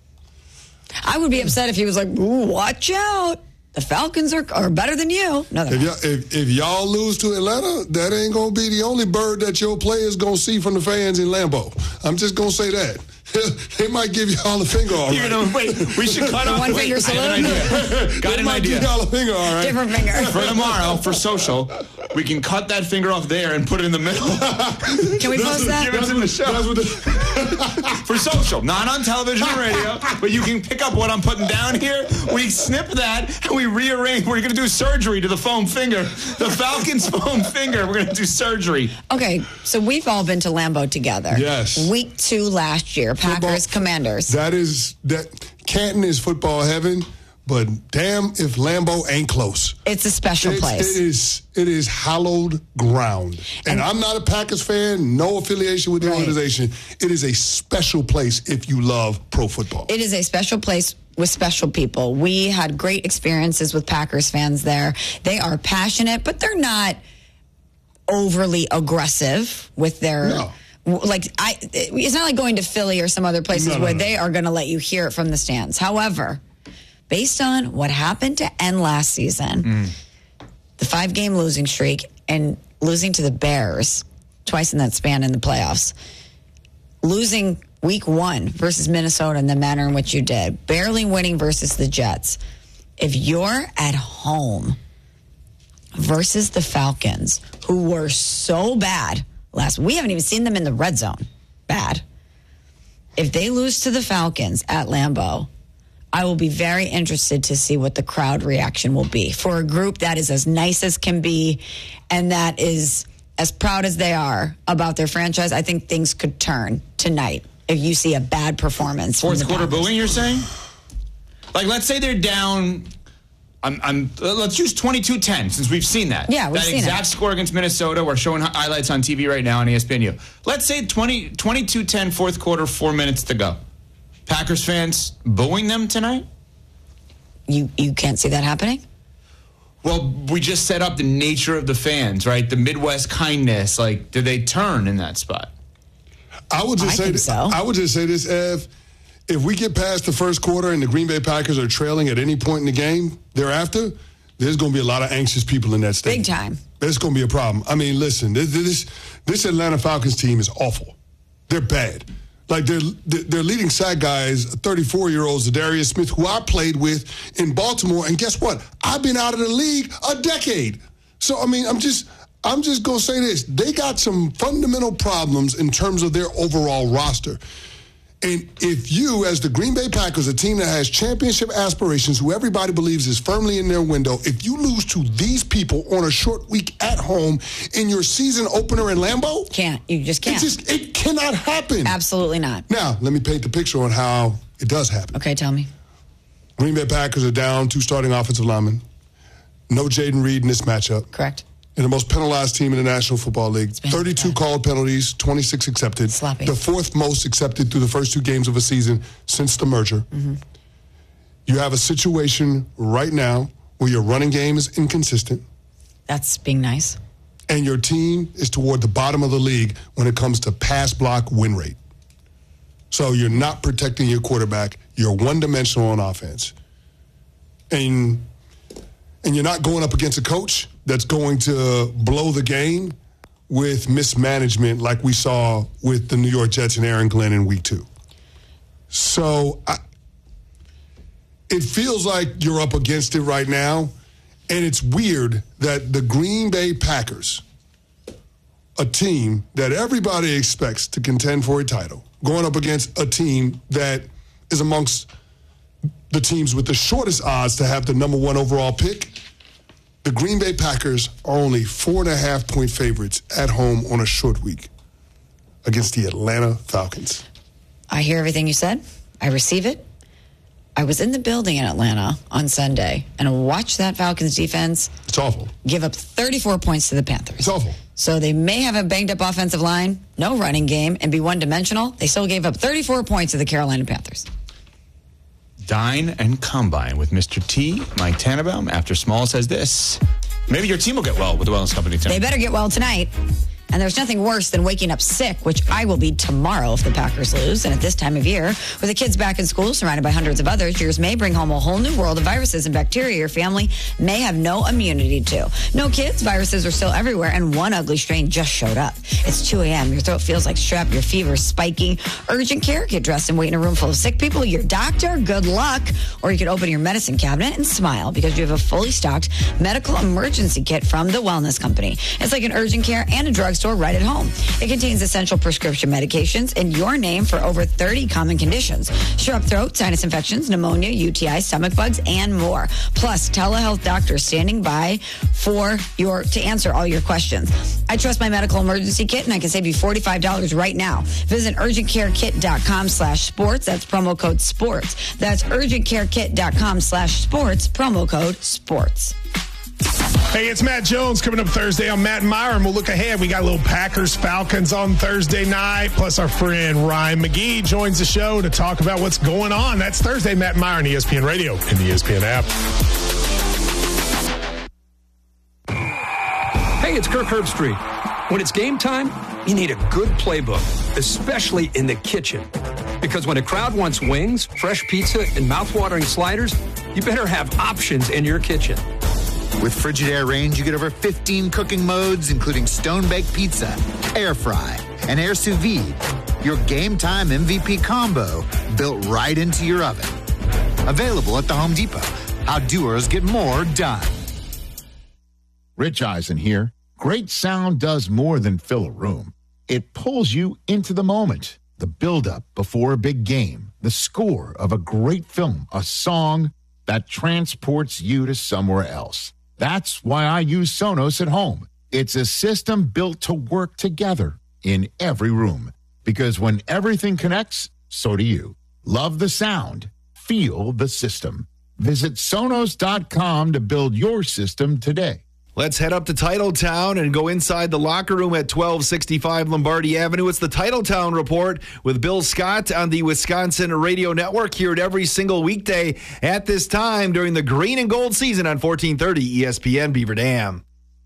I would be upset if he was like, ooh, watch out. The Falcons are, are better than you. No, they're If not. y'all, if, if y'all lose to Atlanta, that ain't going to be the only bird that your players going to see from the fans in Lambeau. I'm just going to say that. They might give y'all a finger, all right. You're gonna, wait, we should cut off. One wait, finger I have an idea. Got They an might idea. give y'all a finger, all right. Different finger. For tomorrow, for social, we can cut that finger off there and put it in the middle. Can we post that? Give it in the show. That's what the, For social, not on television or radio, but you can pick up what I'm putting down here. We snip that and we rearrange. We're going to do surgery to the foam finger. The Falcons foam finger. We're going to do surgery. Okay, so we've all been to Lambeau together. Yes. Week two last year, Packers, Commanders. that is, that Canton is football heaven, but damn if Lambeau ain't close. It's a special It's, place. it is it is hallowed ground. And, And- I'm not a Packers fan, no affiliation with the Right. organization. It is a special place if you love pro football. It is a special place with special people. We had great experiences with Packers fans there. They are passionate, but they're not overly aggressive with their No. like I it's not like going to Philly or some other places No, no, where no. they are going to let you hear it from the stands. However, based on what happened to end last season, the five game losing streak and losing to the Bears twice in that span in the playoffs, losing week one versus Minnesota in the manner in which you did, barely winning versus the Jets. If you're at home versus the Falcons, who were so bad last, we haven't even seen them in the red zone. Bad. If they lose to the Falcons at Lambeau, I will be very interested to see what the crowd reaction will be for a group that is as nice as can be and that is as proud as they are about their franchise. I think things could turn tonight if you see a bad performance. from Fourth the quarter Packers. booing, you're saying? Like, let's say they're down. I'm, I'm, uh, let's use twenty-two ten since we've seen that. Yeah, we've that seen exact it. score against Minnesota. We're showing hi- highlights on T V right now on E S P N U. Let's say twenty, twenty-two ten, fourth quarter, four minutes to go. Packers fans booing them tonight? You you can't see that happening? Well, we just set up the nature of the fans, right? The Midwest kindness. Like, do they turn in that spot? I would just I say think this, so. I would just say this, Ev. If we get past the first quarter and the Green Bay Packers are trailing at any point in the game thereafter, there's going to be a lot of anxious people in that stadium. Big time. That's going to be a problem. I mean, listen, this this, this Atlanta Falcons team is awful. They're bad. Like, their their leading sack guy is thirty-four-year-old Zadarius Smith, who I played with in Baltimore. And guess what? I've been out of the league a decade. So, I mean, I'm just I'm just going to say this. They got some fundamental problems in terms of their overall roster. And if you, as the Green Bay Packers, a team that has championship aspirations, who everybody believes is firmly in their window, if you lose to these people on a short week at home in your season opener in Lambeau, Can't. You just can't. it just it cannot happen. Absolutely not. Now, let me paint the picture on how it does happen. Okay, tell me. Green Bay Packers are down two starting offensive linemen. No Jaden Reed in this matchup. Correct. And the most penalized team in the National Football League. thirty-two called penalties, twenty-six accepted. Sloppy. The fourth most accepted through the first two games of a season since the merger. Mm-hmm. You have a situation right now where your running game is inconsistent. That's being nice. And your team is toward the bottom of the league when it comes to pass block win rate. So you're not protecting your quarterback. You're one-dimensional on offense. And, and you're not going up against a coach that's going to blow the game with mismanagement like we saw with the New York Jets and Aaron Glenn in week two. So I, it feels like you're up against it right now, and it's weird that the Green Bay Packers, a team that everybody expects to contend for a title, going up against a team that is amongst the teams with the shortest odds to have the number one overall pick. The Green Bay Packers are only four and a half point favorites at home on a short week against the Atlanta Falcons. I hear everything you said. I receive it. I was in the building in Atlanta on Sunday and watched that Falcons defense. It's awful. Give up thirty-four points to the Panthers. It's awful. So they may have a banged up offensive line, no running game, and be one dimensional. They still gave up thirty-four points to the Carolina Panthers. Dine and Combine with Mister T, Mike Tannenbaum. After Small says this, maybe your team will get well with the Wellness Company tonight. They better get well tonight. And there's nothing worse than waking up sick, which I will be tomorrow if the Packers lose. And at this time of year, with the kids back in school, surrounded by hundreds of others, yours may bring home a whole new world of viruses and bacteria your family may have no immunity to. No kids, viruses are still everywhere, and one ugly strain just showed up. It's two a.m., your throat feels like strep, your fever is spiking. Urgent care, get dressed and wait in a room full of sick people. Your doctor, good luck. Or you could open your medicine cabinet and smile because you have a fully stocked medical emergency kit from the Wellness Company. It's like an urgent care and a drugstore right at home. It contains essential prescription medications in your name for over thirty common conditions. Strep throat, sinus infections, pneumonia, U T I, stomach bugs, and more. Plus, telehealth doctors standing by for your to answer all your questions. I trust my medical emergency kit, and I can save you forty-five dollars right now. Visit urgentcarekit.com slash sports. That's promo code sports. That's urgentcarekit.com slash sports, promo code sports. Hey, it's Matt Jones coming up Thursday on Matt and Myron. We'll look ahead. We got a little Packers Falcons on Thursday night. Plus, our friend Ryan McGee joins the show to talk about what's going on. That's Thursday, Matt and Myron, E S P N Radio and the E S P N app. Hey, it's Kirk Herbstreit. When it's game time, you need a good playbook, especially in the kitchen. Because when a crowd wants wings, fresh pizza, and mouthwatering sliders, you better have options in your kitchen. With Frigidaire Range, you get over fifteen cooking modes, including stone-baked pizza, air fry, and air sous vide. Your game time M V P combo built right into your oven. Available at the Home Depot. How doers get more done. Rich Eisen here. Great sound does more than fill a room. It pulls you into the moment. The build-up before a big game. The score of a great film. A song that transports you to somewhere else. That's why I use Sonos at home. It's a system built to work together in every room. Because when everything connects, so do you. Love the sound. Feel the system. Visit Sonos dot com to build your system today. Let's head up to Titletown and go inside the locker room at twelve sixty-five Lombardi Avenue. It's the Titletown Report with Bill Scott on the Wisconsin Radio Network, here at every single weekday at this time during the green and gold season on fourteen thirty E S P N Beaver Dam.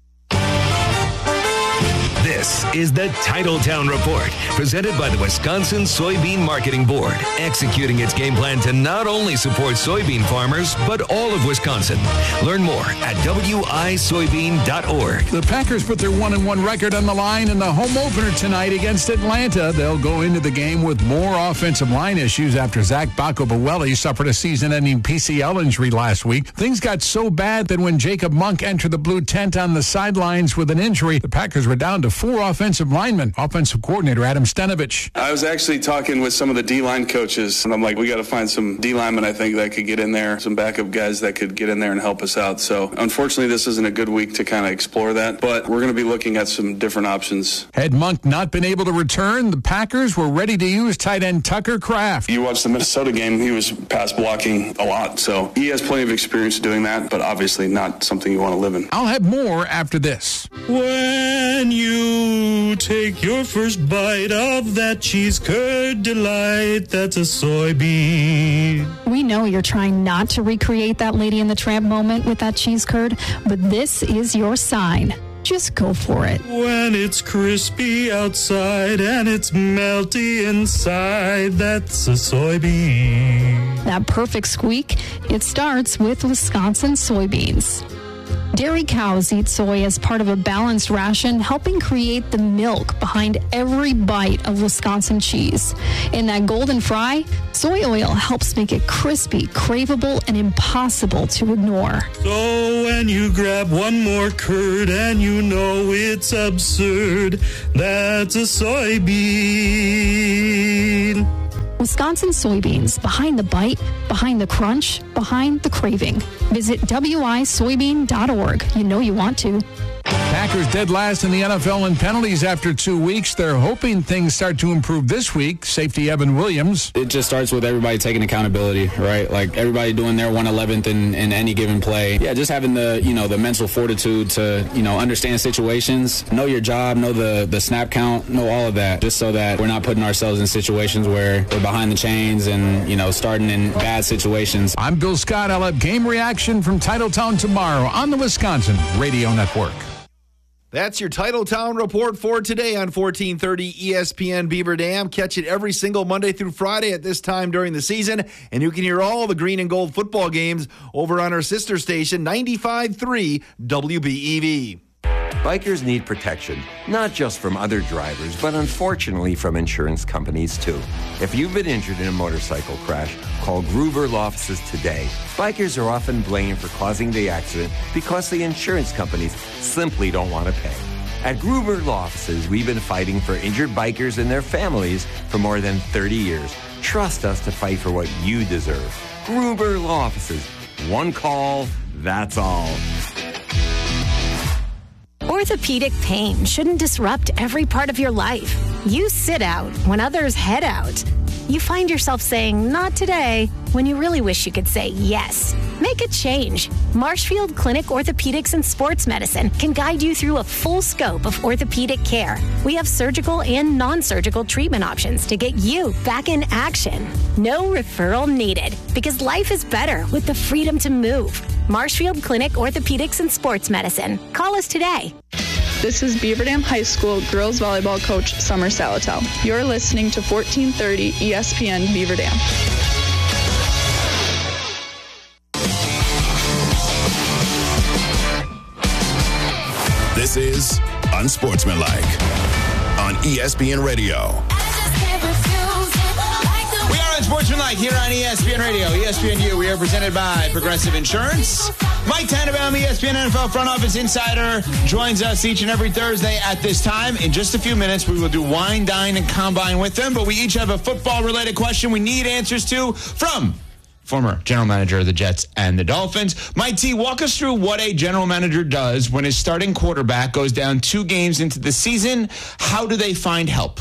This is the Titletown Report, presented by the Wisconsin Soybean Marketing Board, executing its game plan to not only support soybean farmers, but all of Wisconsin. Learn more at W I soybean dot org. The Packers put their one and one record on the line in the home opener tonight against Atlanta. They'll go into the game with more offensive line issues after Zach Bacco-Buelli suffered a season-ending P C L injury last week. Things got so bad that when Jacob Monk entered the blue tent on the sidelines with an injury, the Packers were down to four offensive linemen. Offensive coordinator Adam Stenovich. I was actually talking with some of the D-line coaches, and I'm like, we got to find some D-linemen, I think, that could get in there, some backup guys that could get in there and help us out. So, unfortunately, this isn't a good week to kind of explore that, but we're going to be looking at some different options. Had Monk not been able to return, the Packers were ready to use tight end Tucker Kraft. You watched the Minnesota game, he was pass blocking a lot, so he has plenty of experience doing that, but obviously not something you want to live in. I'll have more after this. When you you take your first bite of that cheese curd delight that's a soybean. We know you're trying not to recreate that Lady and the Tramp moment with that cheese curd, but this is your sign. Just go for it. When it's crispy outside and it's melty inside, that's a soybean. That perfect squeak, it starts with Wisconsin soybeans. Dairy cows eat soy as part of a balanced ration, helping create the milk behind every bite of Wisconsin cheese. In that golden fry, soy oil helps make it crispy, craveable, and impossible to ignore. So when you grab one more curd and you know it's absurd, that's a soybean. Wisconsin soybeans, behind the bite, behind the crunch, behind the craving. Visit W I soybean dot org. You know you want to. Packers dead last in the N F L in penalties after two weeks. They're hoping things start to improve this week. Safety Evan Williams. It just starts with everybody taking accountability, right? Like everybody doing their one eleventh in, in any given play. Yeah, just having the, you know, the mental fortitude to, you know, understand situations, know your job, know the, the snap count, know all of that, just so that we're not putting ourselves in situations where we're behind the chains and, you know, starting in bad situations. I'm Bill Scott. I'll have game reaction from Titletown tomorrow on the Wisconsin Radio Network. That's your Titletown report for today on fourteen thirty E S P N Beaver Dam. Catch it every single Monday through Friday at this time during the season. And you can hear all the green and gold football games over on our sister station, ninety-five point three W B E V. Bikers need protection, not just from other drivers, but unfortunately from insurance companies too. If you've been injured in a motorcycle crash, call Gruber Law Offices today. Bikers are often blamed for causing the accident because the insurance companies simply don't want to pay. At Gruber Law Offices, we've been fighting for injured bikers and their families for more than thirty years. Trust us to fight for what you deserve. Gruber Law Offices. One call, that's all. Orthopedic pain shouldn't disrupt every part of your life. You sit out when others head out. You find yourself saying, not today, when you really wish you could say yes. Make a change. Marshfield Clinic Orthopedics and Sports Medicine can guide you through a full scope of orthopedic care. We have surgical and non-surgical treatment options to get you back in action. No referral needed, because life is better with the freedom to move. Marshfield Clinic Orthopedics and Sports Medicine. Call us today. This is Beaver Dam High School girls volleyball coach Summer Salatel. You're listening to fourteen thirty E S P N Beaver Dam. This is Unsportsmanlike on E S P N Radio. We are Unsportsmanlike here on E S P N Radio, E S P N U. We are presented by Progressive Insurance. Mike Tannenbaum, E S P N N F L Front Office Insider, joins us each and every Thursday at this time. In just a few minutes, we will do Wine, Dine, and Combine with them, but we each have a football-related question we need answers to from former general manager of the Jets and the Dolphins. Mike T, walk us through what a general manager does when his starting quarterback goes down two games into the season. How do they find help?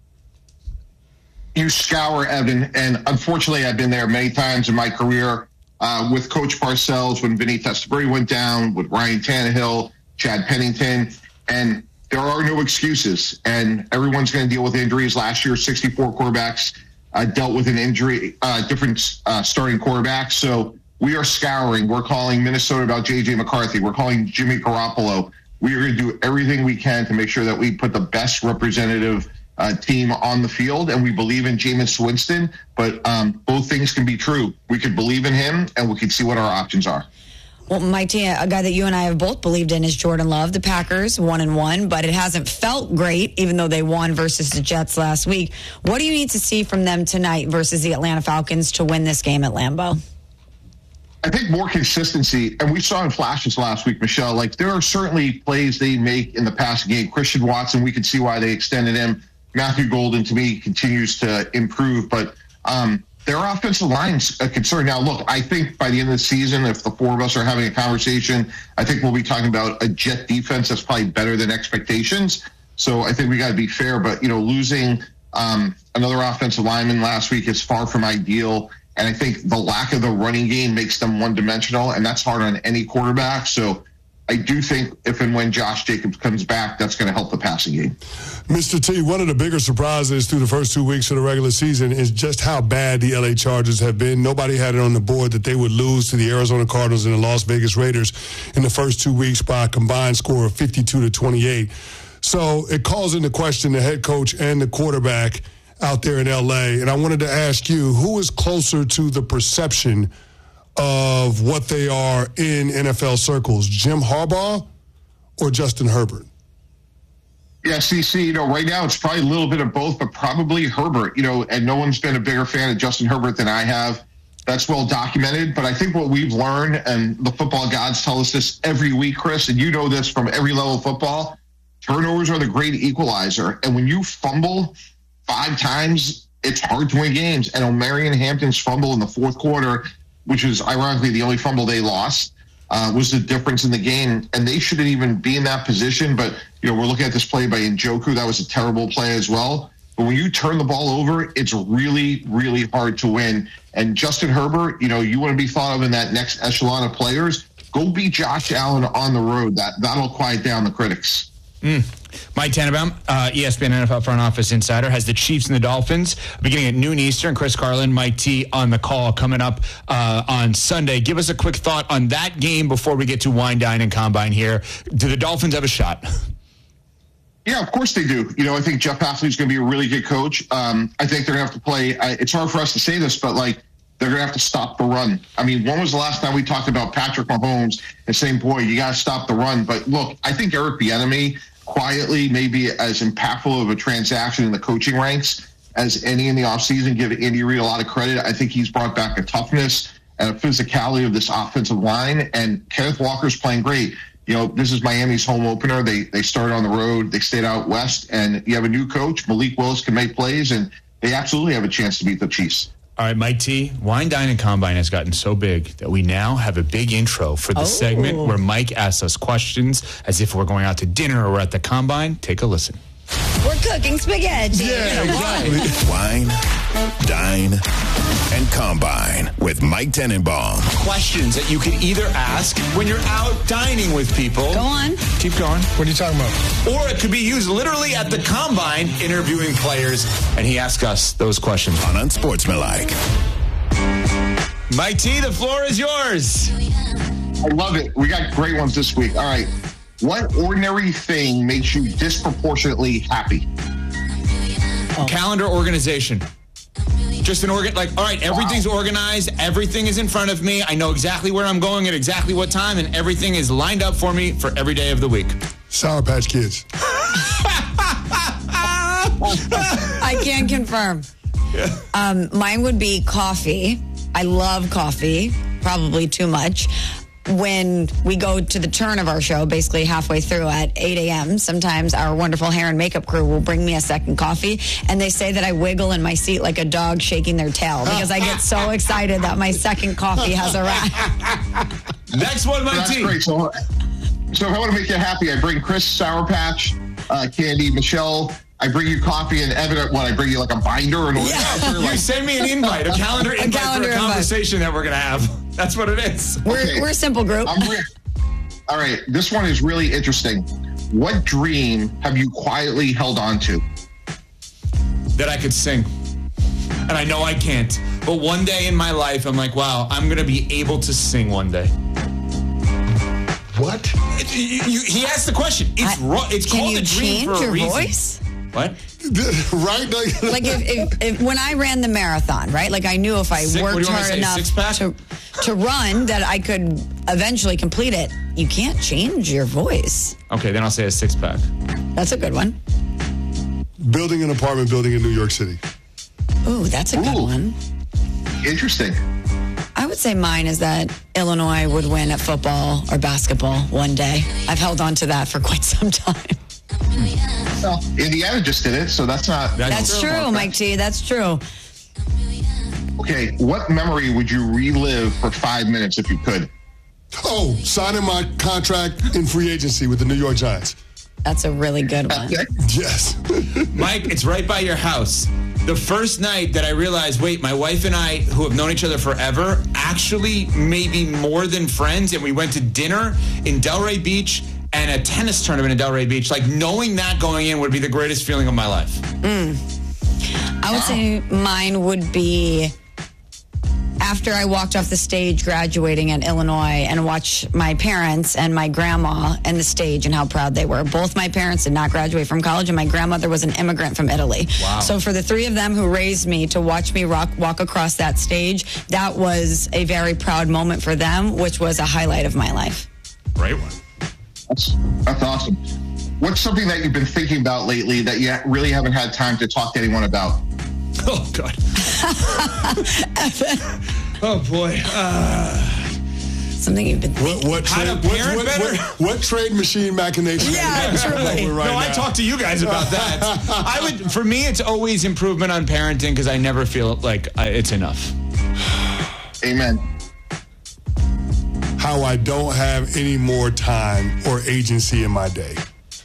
You scour, Evan, and unfortunately I've been there many times in my career uh, with Coach Parcells when Vinny Testaverde went down, with Ryan Tannehill, Chad Pennington, and there are no excuses, and everyone's going to deal with injuries. Last year, sixty-four quarterbacks uh, dealt with an injury, uh, different uh, starting quarterbacks, so we are scouring. We're calling Minnesota about J J McCarthy. We're calling Jimmy Garoppolo. We are going to do everything we can to make sure that we put the best representative Uh, team on the field, and we believe in Jameis Winston, but um, both things can be true. We could believe in him, and we could see what our options are. Well, Mike T, a guy that you and I have both believed in is Jordan Love. The Packers, one and one, but it hasn't felt great, even though they won versus the Jets last week. What do you need to see from them tonight versus the Atlanta Falcons to win this game at Lambeau? I think more consistency, and we saw in flashes last week, Michelle. Like, there are certainly plays they make in the passing game. Christian Watson, we could see why they extended him. Matthew Golden, to me, continues to improve, but um, their offensive line's a concern. Now, look, I think by the end of the season, if the four of us are having a conversation, I think we'll be talking about a Jet defense that's probably better than expectations. So I think we got to be fair, but, you know, losing um, another offensive lineman last week is far from ideal. And I think the lack of the running game makes them one-dimensional, and that's hard on any quarterback. So I do think if and when Josh Jacobs comes back, that's going to help the passing game. Mister T, one of the bigger surprises through the first two weeks of the regular season is just how bad the L A Chargers have been. Nobody had it on the board that they would lose to the Arizona Cardinals and the Las Vegas Raiders in the first two weeks by a combined score of fifty-two to twenty-eight. So it calls into question the head coach and the quarterback out there in L A. And I wanted to ask you, who is closer to the perception of what they are in N F L circles, Jim Harbaugh or Justin Herbert? Yeah, C C, you know, right now it's probably a little bit of both, but probably Herbert, you know, and no one's been a bigger fan of Justin Herbert than I have. That's well documented. But I think what we've learned, and the football gods tell us this every week, Chris, and you know this from every level of football, turnovers are the great equalizer. And when you fumble five times, it's hard to win games. And O'Marion Hampton's fumble in the fourth quarter, which is ironically the only fumble they lost, uh, was the difference in the game. And they shouldn't even be in that position. But, you know, we're looking at this play by Njoku. That was a terrible play as well. But when you turn the ball over, it's really, really hard to win. And Justin Herbert, you know, you want to be thought of in that next echelon of players, go beat Josh Allen on the road. That, that'll quiet down the critics. Mm. Mike Tannenbaum, uh, E S P N N F L front office insider, has the Chiefs and the Dolphins beginning at noon Eastern. Chris Carlin, Mike T on the call coming up uh, on Sunday. Give us a quick thought on that game before we get to Wine, Dine, and Combine here. Do the Dolphins have a shot? Yeah, of course they do. You know, I think Jeff Hafley's going to be a really good coach. Um, I think they're going to have to play. I, it's hard for us to say this, but like they're going to have to stop the run. I mean, when was the last time we talked about Patrick Mahomes and saying, boy, you got to stop the run? But look, I think Eric Bieniemy quietly maybe as impactful of a transaction in the coaching ranks as any in the offseason. Give Andy Reid a lot of credit. I think he's brought back a toughness and a physicality of this offensive line. And Kenneth Walker's playing great. You know, this is Miami's home opener. They they started on the road. They stayed out west. And you have a new coach. Malik Willis can make plays. And they absolutely have a chance to beat the Chiefs. All right, Mike T, Wine, Dine, and Combine has gotten so big that we now have a big intro for the oh. segment where Mike asks us questions as if we're going out to dinner or we're at the Combine. Take a listen. We're cooking spaghetti. Yeah, exactly. Wine, Dine, and Combine with Mike Tannenbaum. Questions that you can either ask when you're out dining with people. Go on. Keep going. What are you talking about? Or it could be used literally at the Combine interviewing players, and he asks us those questions. On Unsportsmanlike. Mike T, the floor is yours. I love it. We got great ones this week. All right. What ordinary thing makes you disproportionately happy? Oh. Calendar organization. Just an organ, like, all right, everything's wow. organized. Everything is in front of me. I know exactly where I'm going at exactly what time, and everything is lined up for me for every day of the week. Sour Patch Kids. I can confirm. Yeah. Um, mine would be coffee. I love coffee, probably too much. When we go to the turn of our show, basically halfway through at eight a.m., sometimes our wonderful hair and makeup crew will bring me a second coffee, and they say that I wiggle in my seat like a dog shaking their tail because I get so excited that my second coffee has arrived. Next one, Mike That's T. great. So, so if I want to make you happy, I bring Chris Sour Patch uh, candy, Michelle. I bring you coffee, and Evan, what, I bring you like a binder? Or an yeah. You like, send me an invite, a calendar a invite calendar for a conversation invite. That we're going to have. That's what it is. We're, okay. we're a simple group. I'm re- All right, this one is really interesting. What dream have you quietly held on to? That I could sing. And I know I can't. But one day in my life, I'm like, wow, I'm going to be able to sing one day. What? It, you, you, he asked the question. It's I, ro- It's called a dream for a reason. Can you change your voice? What? Right? Like, like if, if, if when I ran the marathon, right? Like I knew if I Six, worked hard say, enough to, to run that I could eventually complete it. You can't change your voice. Okay, then I'll say a six pack. That's a good one. Building an apartment building in New York City. Ooh, that's a Ooh. good one. Interesting. I would say mine is that Illinois would win at football or basketball one day. I've held on to that for quite some time. Well, Indiana just did it, so that's not... That's, that's true, true Mike T. That's true. Okay, what memory would you relive for five minutes if you could? Oh, signing my contract in free agency with the New York Giants. That's a really good one. Okay. Yes. Mike, it's right by your house. the first night that I realized, wait, my wife and I, who have known each other forever, actually maybe more than friends, and we went to dinner in Delray Beach and a tennis tournament in Delray Beach. Like, knowing that going in would be the greatest feeling of my life. Mm. I would say mine would be after I walked off the stage graduating at Illinois and watched my parents and my grandma and the stage and how proud they were. Both my parents did not graduate from college, and my grandmother was an immigrant from Italy. Wow. So for the three of them who raised me to watch me rock, walk across that stage, that was a very proud moment for them, which was a highlight of my life. Great one. That's, that's awesome. What's something that you've been thinking about lately that you really haven't had time to talk to anyone about? Oh, God. Oh, boy. Uh, Something you've been thinking. What, what, How trade, to what, parent what, better? what, what trade machine machination? Yeah, truly. Right no, I now? talked to you guys about that. I would, for me, it's always improvement on parenting because I never feel like I, it's enough. Amen. How I don't have any more time or agency in my day.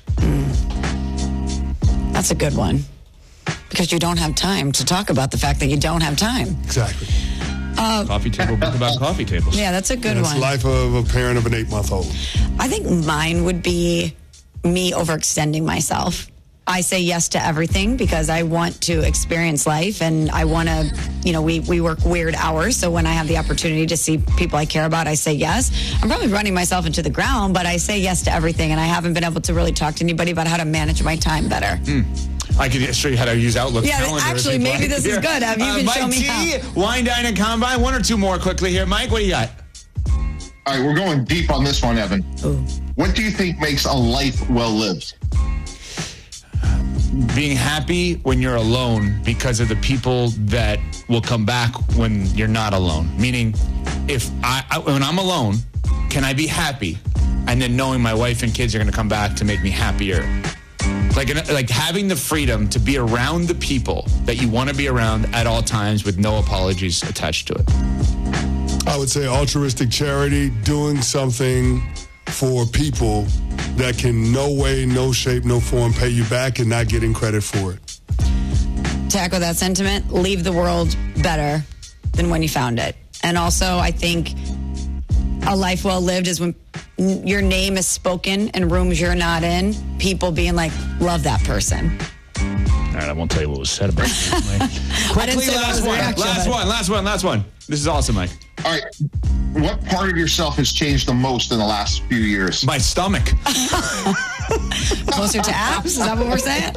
Mm. That's a good one. Because you don't have time to talk about the fact that you don't have time. Exactly. Uh, Coffee table book about coffee tables. Yeah, that's a good That's one. the life of a parent of an eight-month-old. I think mine would be me overextending myself. I say yes to everything because I want to experience life, and I want to, you know, we, we work weird hours. So when I have the opportunity to see people I care about, I say yes. I'm probably running myself into the ground, but I say yes to everything. And I haven't been able to really talk to anybody about how to manage my time better. Mm. I could show you how to use Outlook Yeah, calendar. actually, if you'd maybe like. this is Here. good. Have you uh, can Mike show me T, how. Wine, Dine, and Combine. One or two more quickly here. Mike, what do you got? All right, we're going deep on this one, Evan. Ooh. What do you think makes a life well lived? Being happy when you're alone because of the people that will come back when you're not alone. Meaning, if I, I when I'm alone, can I be happy? And then knowing my wife and kids are going to come back to make me happier. Like, like having the freedom to be around the people that you want to be around at all times with no apologies attached to it. I would say altruistic charity, doing something for people that can no way, no shape, no form pay you back and not getting credit for it. To echo that sentiment, leave the world better than when you found it. And also, I think a life well lived is when your name is spoken in rooms you're not in, people being like, love that person. All right, I won't tell you what was said about it. Quickly, last one, last one, last one, last one. This is awesome, Mike. All right. What part of yourself has changed the most in the last few years? My stomach. Closer to apps? Is that what we're saying?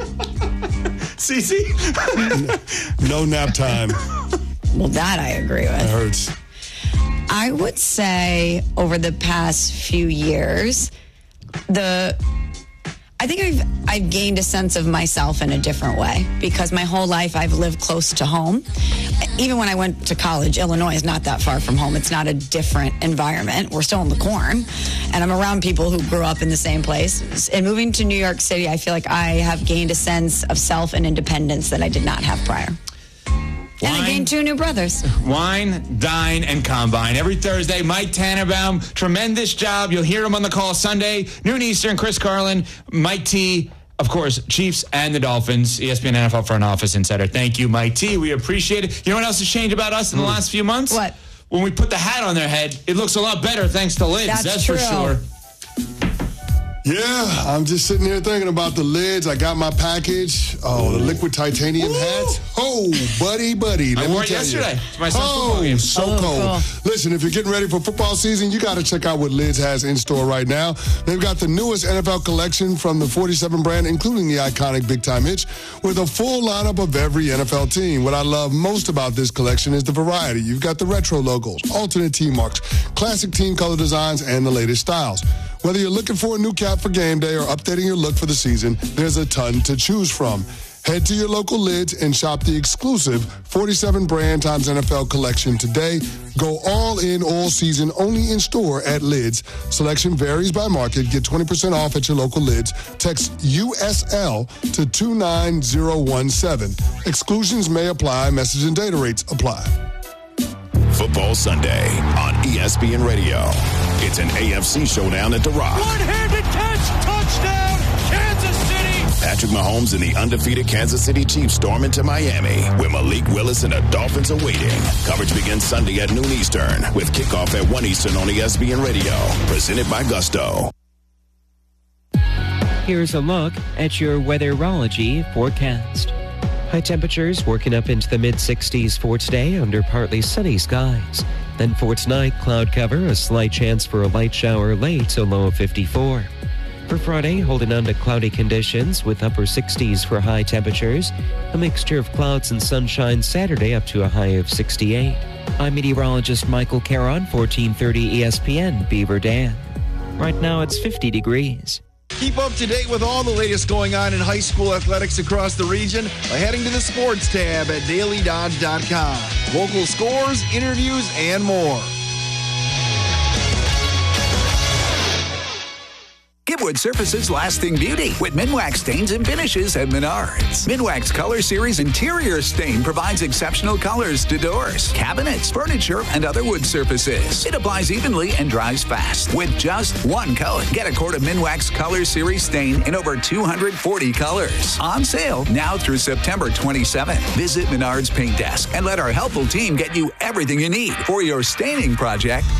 Cece? No nap time. Well, that I agree with. It hurts. I would say over the past few years, the I think I've I've gained a sense of myself in a different way because my whole life I've lived close to home. Even when I went to college, Illinois is not that far from home. It's not a different environment. We're still in the corn, and I'm around people who grew up in the same place. And moving to New York City, I feel like I have gained a sense of self and independence that I did not have prior. Wine, and I gained two new brothers. Wine, Dine, and Combine. Every Thursday, Mike Tannenbaum, tremendous job. You'll hear him on the call Sunday, noon Eastern, Chris Carlin, Mike T., of course, Chiefs and the Dolphins, E S P N N F L Front Office Insider. Thank you, Mike T. We appreciate it. You know what else has changed about us in the last few months? What? When we put the hat on their head, it looks a lot better thanks to lids. That's That's true. for sure. Yeah, I'm just sitting here thinking about the lids. I got my package. Oh, the liquid titanium hats. Oh, buddy, buddy. Let I me wore it tell yesterday. You. It's my son's oh, football game. so Oh, cold. cool. Listen, if you're getting ready for football season, you got to check out what Lids has in store right now. They've got the newest N F L collection from the forty-seven brand, including the iconic Big Time Hitch, with a full lineup of every N F L team. What I love most about this collection is the variety. You've got the retro logos, alternate team marks, classic team color designs, and the latest styles. Whether you're looking for a new cap for game day or updating your look for the season, there's a ton to choose from. Head to your local Lids and shop the exclusive forty-seven brand times N F L collection today. Go all in all season only in store at Lids. Selection varies by market. Get twenty percent off at your local Lids. Text U S L to two nine zero one seven. Exclusions may apply. Message and data rates apply. Football Sunday on E S P N Radio. It's an A F C showdown at the Rock. One-handed catch, touchdown, Kansas City. Patrick Mahomes and the undefeated Kansas City Chiefs storm into Miami, where Malik Willis and the Dolphins are waiting. Coverage begins Sunday at noon Eastern, with kickoff at one Eastern on E S P N Radio. Presented by Gusto. Here's a look at your weatherology forecast. High temperatures working up into the mid sixties for today under partly sunny skies. Then for tonight, cloud cover, a slight chance for a light shower late, a low of fifty-four. For Friday, holding on to cloudy conditions with upper sixties for high temperatures. A mixture of clouds and sunshine Saturday up to a high of sixty-eight. I'm meteorologist Michael Caron, fourteen thirty E S P N Beaver Dam. Right now it's fifty degrees. Keep up to date with all the latest going on in high school athletics across the region by heading to the sports tab at daily dodge dot com. Local scores, interviews, and more. Give wood surfaces lasting beauty with Minwax stains and finishes at Menards. Minwax Color Series Interior Stain provides exceptional colors to doors, cabinets, furniture, and other wood surfaces. It applies evenly and dries fast with just one coat. Get a quart of Minwax Color Series Stain in over two hundred forty colors. On sale now through September twenty-seventh. Visit Menards Paint Desk and let our helpful team get you everything you need for your staining project.